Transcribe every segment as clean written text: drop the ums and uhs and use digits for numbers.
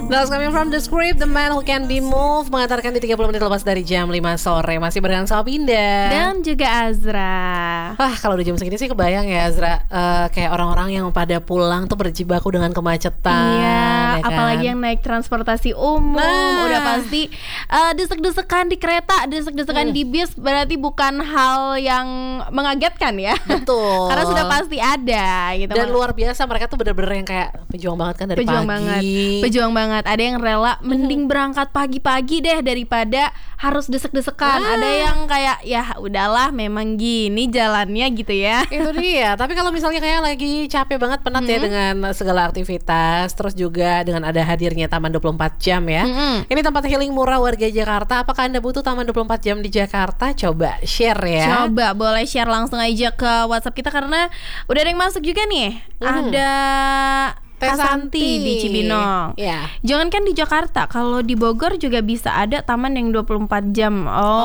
That's coming from the script, The Man Who Can Be Moved, mengantarkan di 30 menit lepas dari jam 5 sore. Masih barengan sama Pinda dan juga Azra. Kalau udah jam segini sih kebayang ya Azra, kayak orang-orang yang pada pulang tuh berjibaku dengan kemacetan. Iya, ya kan? apalagi yang naik transportasi umum. Udah pasti desek-desekan di kereta, desek-desekan di bis. Berarti bukan hal yang mengagetkan ya. Betul. Karena sudah pasti ada gitu. Dan luar biasa, mereka tuh bener-bener yang kayak pejuang banget kan dari pagi. Pejuang banget. Ada yang rela mending berangkat pagi-pagi deh daripada harus desek-desekan. Ada yang kayak ya udahlah memang gini jalannya gitu ya. Itu dia. Tapi kalau misalnya kayak lagi capek banget, penat ya dengan segala aktivitas, terus juga dengan ada hadirnya Taman 24 Jam ya. Ini tempat healing murah warga Jakarta. Apakah Anda butuh Taman 24 Jam di Jakarta? Coba share ya. Coba boleh share langsung aja ke WhatsApp kita karena udah ada yang masuk juga nih. Ada Santi di Cibinong. Jangan kan di Jakarta, kalau di Bogor juga bisa ada taman yang 24 jam.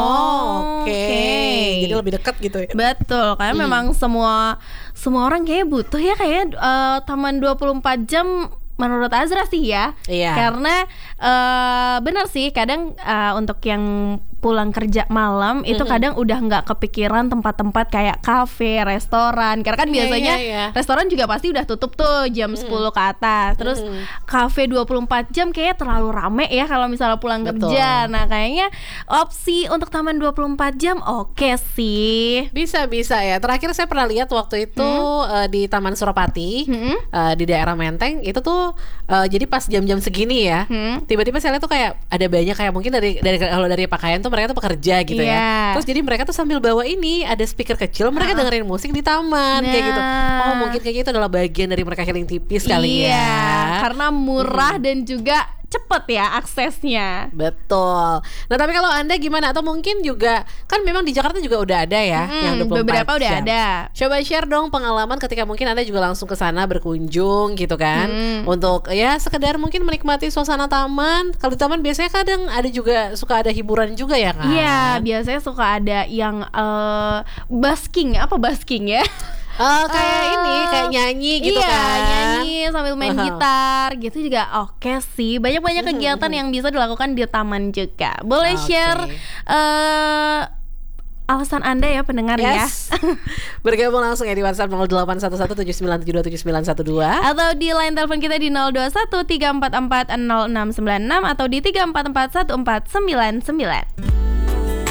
Oke. Jadi lebih dekat gitu ya. Betul, karena memang semua orang kayaknya butuh ya kayak taman 24 jam menurut Azra sih ya. Karena benar sih kadang untuk yang pulang kerja malam itu kadang udah nggak kepikiran tempat-tempat kayak kafe, restoran. Karena kan biasanya restoran juga pasti udah tutup tuh jam 10 ke atas. Terus kafe 24 jam kayaknya terlalu rame ya kalau misalnya pulang kerja. Nah kayaknya opsi untuk taman 24 jam oke sih. Bisa ya. Terakhir saya pernah lihat waktu itu di Taman Suropati di daerah Menteng. Itu tuh jadi pas jam-jam segini ya, tiba-tiba saya lihat tuh kayak ada banyak kayak mungkin dari kalau dari pakaian tuh mereka tuh pekerja gitu ya. Terus jadi mereka tuh sambil bawa ini ada speaker kecil, mereka dengerin musik di taman kayak gitu. Oh mungkin kayaknya itu adalah bagian dari mereka healing tipis kali ya. Karena murah dan juga cepet ya aksesnya. Betul. Nah tapi kalau Anda gimana? Atau mungkin juga kan memang di Jakarta juga udah ada ya yang 24 beberapa jam. udah ada. Coba share dong pengalaman ketika mungkin Anda juga langsung ke sana berkunjung gitu kan. Untuk ya sekedar mungkin menikmati suasana taman. Kalau di taman biasanya kadang ada juga suka ada hiburan juga ya kan. Iya, biasanya suka ada yang basking ya. Kayak ini, kayak nyanyi gitu kan. Nyanyi sambil main gitar gitu juga oke sih. Banyak kegiatan yang bisa dilakukan di taman juga. Boleh share alasan Anda ya pendengar ya. Bergabung langsung ya di WhatsApp 081179727912 atau di line telepon kita di 0213440696 atau di 3441499.